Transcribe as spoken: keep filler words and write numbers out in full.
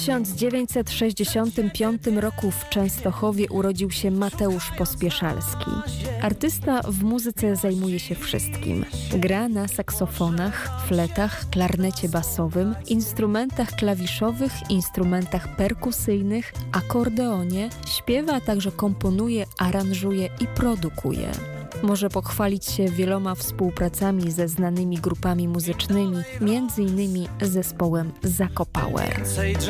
tysiąc dziewięćset sześćdziesiątym piątym roku w Częstochowie urodził się Mateusz Pospieszalski. Artysta w muzyce zajmuje się wszystkim. Gra na saksofonach, fletach, klarnecie basowym, instrumentach klawiszowych, instrumentach perkusyjnych, akordeonie, śpiewa, a także komponuje, aranżuje i produkuje. Może pochwalić się wieloma współpracami ze znanymi grupami muzycznymi, między innymi zespołem Zakopower.